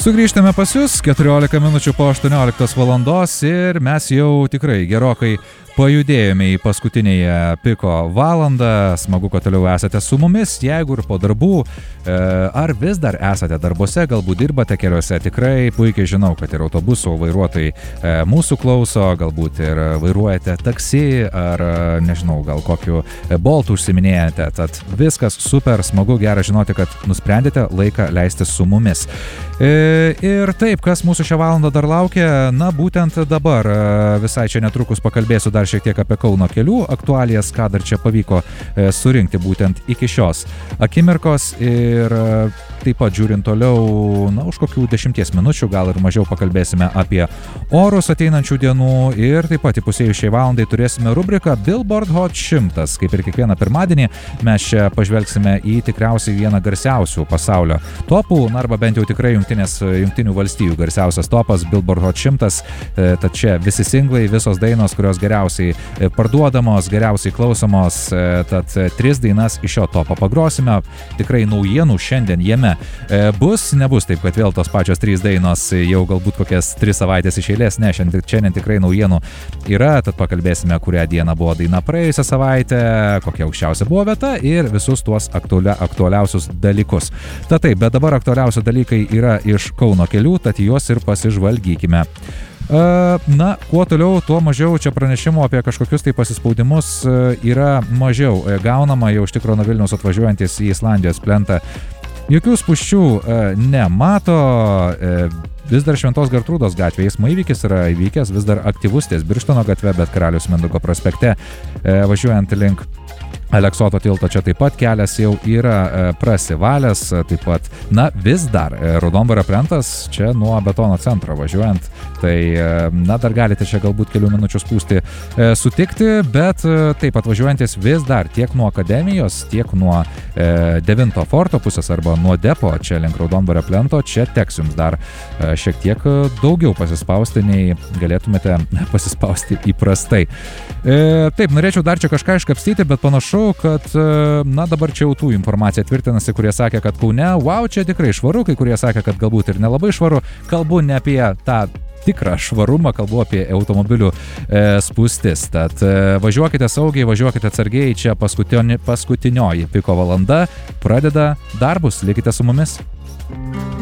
Sugrįžtame pas jūs 14 minučių po 18 valandos ir mes jau tikrai gerokai pajudėjome į paskutinėje piko valandą. Smagu, kad toliau esate su mumis. Jeigu ir po darbų, ar vis dar esate darbuose, galbūt dirbate keliuose, tikrai puikiai žinau, kad ir autobusų vairuotojai mūsų klauso, galbūt ir vairuojate taksi, ar nežinau, gal kokiu boltu užsiminėjate. Tad viskas super, smagu, gera žinoti, kad nusprendėte laiką leisti su mumis. Ir taip, kas mūsų šią valandą dar laukia, na būtent dabar, visai čia netrukus pakalbėsiu dar šiek tiek apie Kauno kelių aktualijas, ką dar čia pavyko surinkti būtent iki šios akimirkos ir taip pat žiūrint toliau, na už kokių 10 minučių, gal ir mažiau pakalbėsime apie orus ateinančių dienų ir taip pat įpusėjus šiai valandai turėsime rubriką Billboard Hot 100, kaip ir kiekvieną pirmadienį mes čia pažvelgsime į tikriausiai vieną garsiausių pasaulio topų, arba bent jau tikrai jungtinių valstijų garsiausias topas Billboard Hot 100, tad čia visi singlai, visos dainos, kurios geriausiai parduodamos, geriausiai klausomos, tad 3 dainas iš šio topo pagrosime, tikrai naujienų šiandien jame nebus taip, kad vėl tos pačios 3 dainos jau galbūt kokias 3 savaitės iš eilės, ne, šiandien tikrai naujienų yra, tad pakalbėsime, kurią dieną buvo daina praėjusią savaitę, kokia aukščiausia buvo vieta ir visus tuos aktualiausius dalykus. Tad taip, bet dabar aktualiausi dalykai yra iš Kauno kelių, tad juos ir pasižvalgykime. Na, kuo toliau, tuo mažiau čia pranešimų apie kažkokius tai pasispaudimus yra mažiau gaunama, jau iš tikro nuo Vilniaus atvažiuojantis į Islandijos plentą. Jokių spūsčių nemato, vis dar Šventos Gertrūdos gatvėje eismo įvykis yra įvykęs, vis dar aktyvus ties Birštono gatve, bet Karaliaus Mindaugo prospekte važiuojant link Aleksoto tilto čia taip pat kelias jau yra prasivalęs, taip pat, na, vis dar Raudondvario plentas čia nuo Betono centro važiuojant, tai, na, dar galite čia galbūt kelių minučių spūsti sutikti, bet taip pat važiuojantis vis dar tiek nuo Akademijos, tiek nuo 9 forto pusės arba nuo depo čia link Raudondvario plento, čia teks jums dar šiek tiek daugiau pasispausti, nei galėtumėte pasispausti įprastai. Taip, norėčiau dar čia kažką iškapstyti, bet panašu, kad, na, dabar čia jau tų informacija tvirtinasi, kurie sakė, kad Kaune, wow, čia tikrai švaru, kai kurie sakė, kad galbūt ir nelabai švaru, kalbu ne apie tą tikrą švarumą, kalbu apie automobilių spūstis. Tad važiuokite saugiai, važiuokite atsargiai, čia paskutinioji piko valanda pradeda darbus, likite su mumis.